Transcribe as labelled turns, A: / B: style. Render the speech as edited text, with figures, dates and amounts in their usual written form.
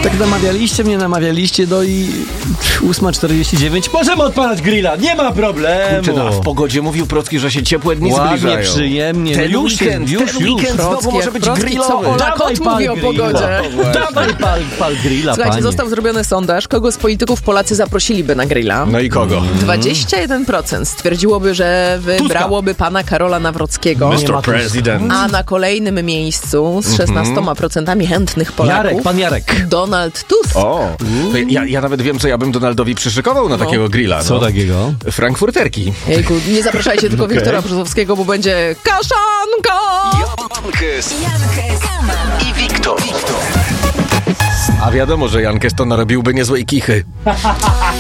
A: Tak namawialiście, no i 8:49. Możemy odpalać grilla, nie ma problemu.
B: Kurczę, no, a w pogodzie mówił Procki, że się ciepłe dni zbliżają.
A: Ładnie, przyjemnie.
B: Ten weekend znowu może być grillowy.
C: Ola Kot mówi o pogodzie.
A: Dawaj pal grilla,
C: Słuchajcie,
A: panie.
C: został zrobiony sondaż, kogo z polityków Polacy zaprosiliby na grilla.
B: No i kogo?
C: 21% stwierdziłoby, że wybrałoby pana Karola Nawrockiego.
B: Mr. President.
C: A na kolejnym miejscu z 16% chętnych Polaków
A: Pan Jarek.
C: Donald Tusk.
B: O, to ja nawet wiem, co ja bym Donaldowi przyszykował na takiego grilla.
A: Co takiego?
B: Frankfurterki.
C: Jejku, nie zapraszajcie tylko Wiktora Brzozowskiego, bo będzie kaszanka!
D: Jankes i Wiktor.
B: A wiadomo, że Jankes to narobiłby niezłej kichy.